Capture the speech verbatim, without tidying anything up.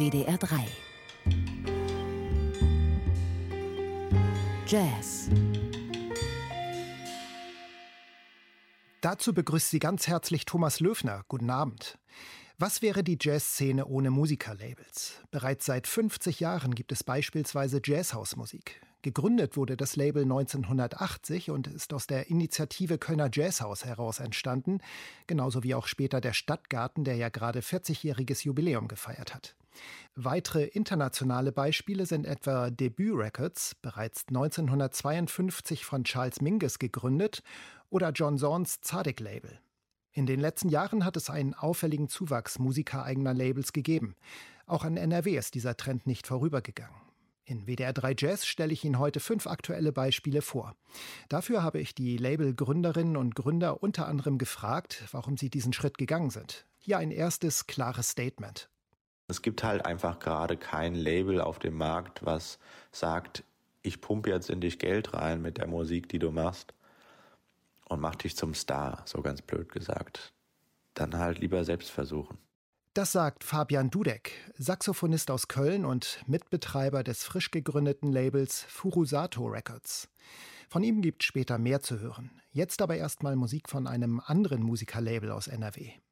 W D R drei. Jazz. Dazu begrüßt Sie ganz herzlich Thomas Löfner. Guten Abend. Was wäre die Jazzszene ohne Musikerlabels? Bereits seit fünfzig Jahren gibt es beispielsweise Jazzhausmusik. Gegründet wurde das Label neunzehnhundertachtzig und ist aus der Initiative Kölner Jazzhaus heraus entstanden, genauso wie auch später der Stadtgarten, der ja gerade vierzigjähriges Jubiläum gefeiert hat. Weitere internationale Beispiele sind etwa Debut Records, bereits neunzehnhundertzweiundfünfzig von Charles Mingus gegründet, oder John Zorns Tzadik Label. In den letzten Jahren hat es einen auffälligen Zuwachs musikereigener Labels gegeben. Auch an N R W ist dieser Trend nicht vorübergegangen. In W D R drei Jazz stelle ich Ihnen heute fünf aktuelle Beispiele vor. Dafür habe ich die Labelgründerinnen und Gründer unter anderem gefragt, warum sie diesen Schritt gegangen sind. Hier ein erstes klares Statement. Es gibt halt einfach gerade kein Label auf dem Markt, was sagt, ich pumpe jetzt in dich Geld rein mit der Musik, die du machst und mach dich zum Star, so ganz blöd gesagt. Dann halt lieber selbst versuchen. Das sagt Fabian Dudek, Saxophonist aus Köln und Mitbetreiber des frisch gegründeten Labels Furusato Records. Von ihm gibt später mehr zu hören. Jetzt aber erstmal Musik von einem anderen Musikerlabel aus N R W.